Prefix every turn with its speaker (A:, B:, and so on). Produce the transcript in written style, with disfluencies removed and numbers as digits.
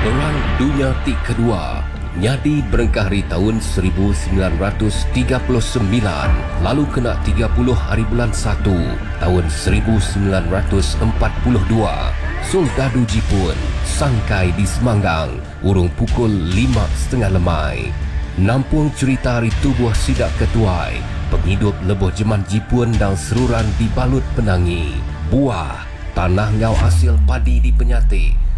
A: Perang Dunia Kedua nyadi berengkahari tahun 1939, lalu kena 30 hari bulan 1 tahun 1942. Soldadu Jepun sangkai di Semanggang urung pukul 5.30 lemai. Nampung cerita hari tubuh sidak ketuai, penghidup lebuh Jerman Jepun dan seruran dibalut penangi. Buah tanah ngau hasil padi di Penyati